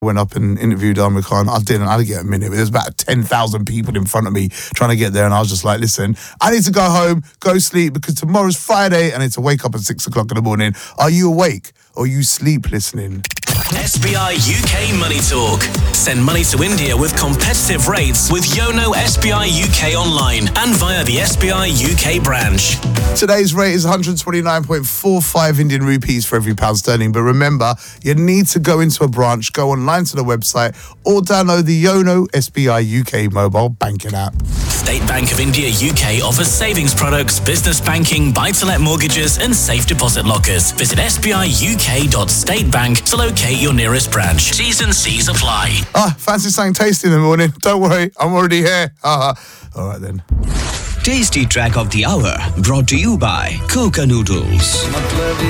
went up and interviewed Amir Khan. I didn't get a minute. There's about 10,000 people in front of me trying to get there, and I was just like, listen, I need to go home, go sleep, because tomorrow's Friday and I need to wake up at 6 o'clock in the morning. Are you awake or you sleep listening? SBI UK Money Talk. Send money to India with competitive rates with Yono SBI UK online and via the SBI UK branch. Today's rate is 129.45 Indian rupees for every pound sterling. But remember, you need to go into a branch, go online to the website, or download the Yono SBI UK mobile banking app. State Bank of India UK offers savings products, business banking, buy-to-let mortgages and safe deposit lockers. Visit sbiuk.statebank to locate your nearest branch. T's and C's apply. Fancy something tasty in the morning? Don't worry, I'm already here. All right then. Tasty Track of the Hour brought to you by Coca Noodles.